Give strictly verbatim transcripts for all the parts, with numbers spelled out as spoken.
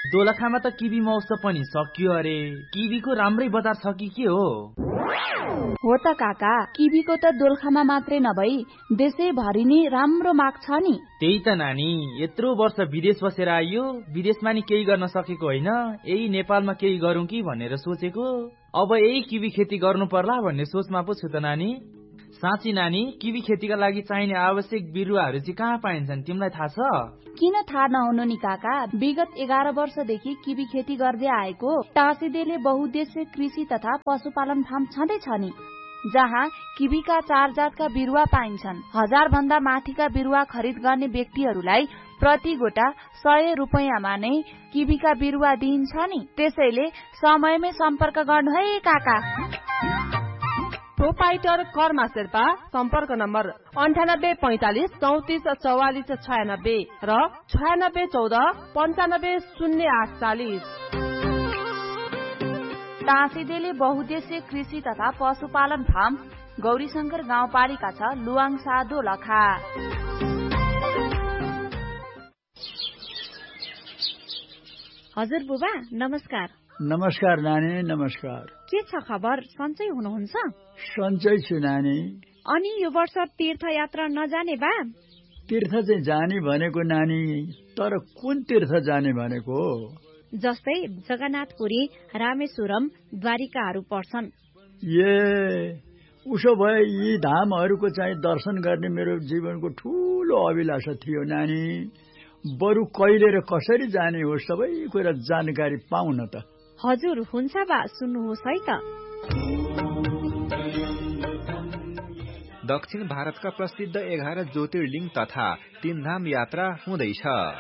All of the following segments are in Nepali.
दोलखामा त किबी महोत्सव पनि सकियो अरे। किबीको राम्रै बजार छ कि के हो? हो त काका, किबीको त दोलखामा मात्रै नभई देशैभरि नै राम्रो माग छ नि। त्यही त नानी, यत्रो वर्ष विदेश बसेर आइयो, विदेशमा नि केही गर्न सकेको होइन, यही नेपालमा केही गरौँ कि भनेर सोचेको। अब यही किबी खेती गर्नु पर्ला भन्ने सोचमा पो छु त नानी। साँच्ची नानी, किबी खेतीका लागि चाहिने आवश्यक बिरुवाहरू चाहिँ कहाँ पाइन्छन्, तिमीलाई थाहा छ? किन थाहा नहुनु नि काका, विगत एघार वर्षदेखि किबी खेती गर्दै आएको टाँसीदेले बहुउद्देश्य कृषि तथा पशुपालन फार्म छँदैछ नि, जहाँ किबीका चार जातका बिरुवा पाइन्छन्। हजार भन्दा माथिका बिरुवा खरिद गर्ने व्यक्तिहरूलाई प्रति गोटा सय रुपियाँमा नै किबीका बिरुवा दिइन्छ नि। त्यसैले समयमै सम्पर्क गर्नु है काका। प्रोपाइटर कर्मा शेर्पा, सम्पर्क नम्बर अन्ठानब्बे पैंतालिस चौतिस चौवालिस छयानब्बे र छयानब्बे चौध पन्चानब्बे शून्य आठ चालिस। टाँसीदेले बहुउद्देश्य कृषि तथा पशुपालन फार्म, गौरीशंकर गाउँपालिका छ, लुवाङसा दोलखा। हजुर बुबा, नमस्कार। नमस्कार नानी, नमस्कार। के छ खबर, सन्चै हुनुहुन्छ? सन्चै छु नानी। अनि यो वर्ष तीर्थयात्रा नजाने बा? तीर्थ चाहिँ जाने भनेको नानी, तर कुन तीर्थ जाने भनेको? जस्तै जगन्नाथपुरी, रामेश्वरम, द्वारिकाहरू पर्छन्। ए उसो भए यी धामहरूको चाहिँ दर्शन गर्ने मेरो जीवनको ठूलो अभिलाषा थियो नानी। बरु कहिले र कसरी जाने हो सबै कुरा जानकारी पाउन त। हजुर, हुन्छ बा, सुन्नुहोस् है त। दक्षिण भारतका प्रसिद्ध एघार ज्योतिर्लिङ्ग तथा तीन धाम यात्रा हुँदैछ।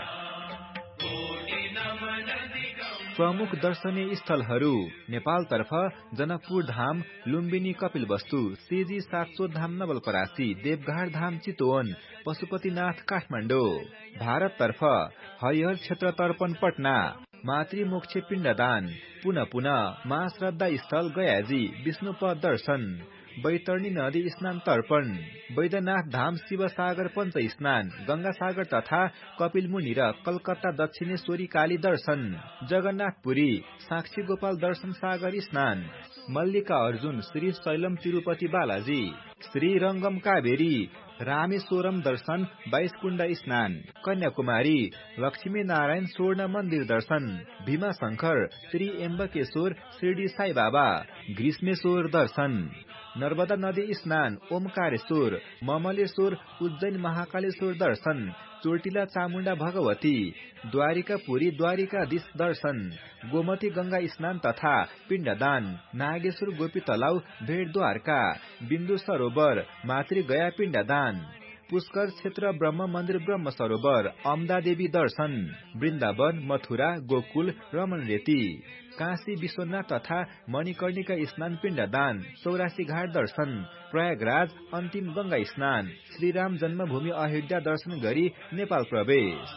प्रमुख दर्शनीय स्थलहरू नेपालतर्फ जनकपुर धाम, लुम्बिनी कपिलवस्तु, सेजी सातसो धाम नवलपरासी, देवघाट धाम चितवन, पशुपतिनाथ काठमाडौँ। भारततर्फ हरिहर क्षेत्र तर्पण पटना, मातृमोक्ष पिण्डदान, पुनः पुनः महाश्रद्धा स्थल गयाजी, विष्णुपद दर्शन, बैतरणी नदी स्नान तर्पण, बैद्यनाथ धाम शिवसागर पञ्च स्नान, गंगासागर तथा कपिलमुनि र कलकत्ता दक्षिणेश्वरी काली दर्शन, जगन्नाथपुरी साक्षी गोपाल दर्शन सागर स्नान, मल्लिका अर्जुन श्री शैलम तिरुपति बालाजी, श्री रंगम कावेरी रामेश्वरम दर्शन बाइस कुण्ड स्नान, कन्याकुमारी लक्ष्मी नारायण स्वर्ण मन्दिर दर्शन, भीमा शंकर श्री एम्बकेश्वर शिरडी साई बाबा ग्रीष्मेश्वर दर्शन, नर्मदा नदी स्नान ओमकारेश्वर, ममलेश्वर उज्जैन महाकालेश्वर दर्शन, चोटिला चामुण्डा भगवती, द्वारिकापुरी द्वारिकाधीश दर्शन, गोमती गंगा स्नान तथा पिण्डदान, नागेश्वर गोपी तलाउ भेट द्वारका, बिन्दु सरोवर मातृ गया पिण्डदान, पुष्कर क्षेत्र ब्रह्म मन्दिर ब्रह्म सरोवर, अमदा देवी दर्शन, वृन्दावन मथुरा गोकुल रमन रेती, काशी विश्वनाथ तथा मणिकर्णिका स्नान पिण्डदान, चौरासी घाट दर्शन, प्रयागराज अन्तिम गंगा स्नान, श्रीराम जन्मभूमि अयोध्या दर्शन गरी नेपाल प्रवेश।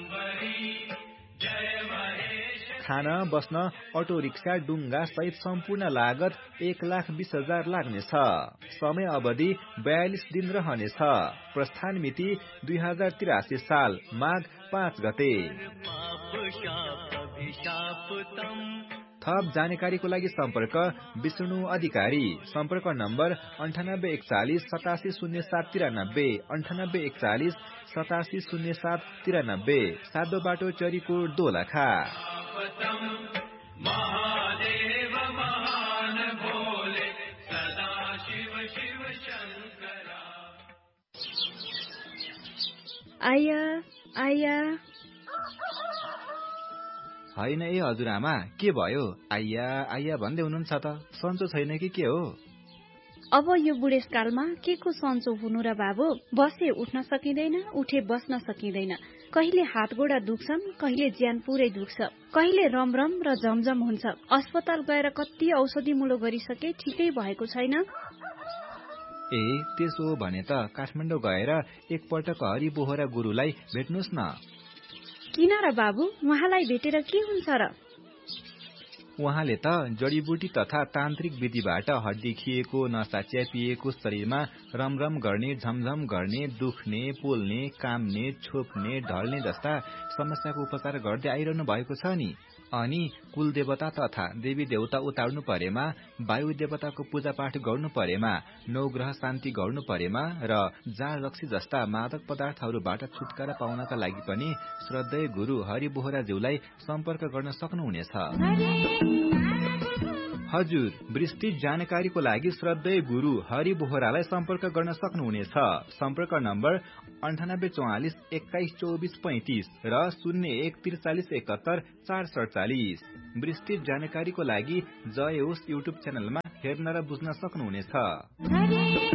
खाना बस्न अटो रिक्सा डुङ्गा सहित सम्पूर्ण लागत एक लाख बीस हजार लाग्नेछ। समय अवधि बयालिस दिन रहनेछ। प्रस्थान मिति दुई हजार तिरासी साल माघ पाँच गते। थप जानकारीको लागि सम्पर्क विष्णु अधिकारी। सम्पर्क नम्बर अन्ठानब्बे एकचालिस सतासी शून्य सात तिरानब्बे, अन्ठानब्बे एकचालिस सतासी शून्य सात तिरानब्बे। सादो बाटो चरीकोट दोलखा। आया आया होइन ए हजुरआमा, के भयो? आइया आइया भन्दै हुनुहुन्छ त, सन्चो छैन कि के हो? अब यो बुढेसकालमा के को सन्चो हुनु र बाबु? बसे उठ्न सकिँदैन, उठे बस्न सकिँदैन। कहिले हात गोडा दुख्छन्, कहिले ज्यान पुरै दुख्छ, कहिले रमरम र जमजम हुन्छ। अस्पताल गएर कति औषधि मुलो गरिसके, ठिकै भएको छैन। ए त्यसो हो भने त काठमाडौँ गएर एकपटक हरि बोहरा गुरुलाई भेट्नुहोस् न। किन र बाबु, उहाँलाई भेटेर के हुन्छ र? उहाँले त जडीबुटी तथा तान्त्रिक विधिबाट हड्डी खिएको, नसा च्यापिएको शरीरमा रमरम गर्ने, झमझम गर्ने, दुख्ने, पोल्ने, काम्ने, छोप्ने, ढल्ने जस्ता समस्याको उपचार गर्दै आइरहनु भएको छ नि। अनि कुल देवता तथा देवी देवता उतार्नु परेमा, वायु देवताको पूजा पाठ गर्नु परेमा, नवग्रह शान्ति गर्नु परेमा र जाँड रक्सी जस्ता मादक पदार्थहरूबाट छुटकारा पाउनका लागि पनि श्रद्धेय गुरु हरि बोहराज्यूलाई सम्पर्क गर्न सक्नुहुनेछ। हजुर, विस्तृत जानकारीको लागि श्रद्धेय गुरु हरि बोहरालाई सम्पर्क गर्न सक्नुहुनेछ। सम्पर्क नम्बर अन्ठानब्बे चौवालिस एक्काइस चौबिस पैंतिस र शून्य एक त्रिचालिस एकहत्तर चार सडचालिस। विस्तृत जानकारीको लागि जय होस् युट्युब च्यानलमा हेर्न र बुझ्न सक्नुहुनेछ।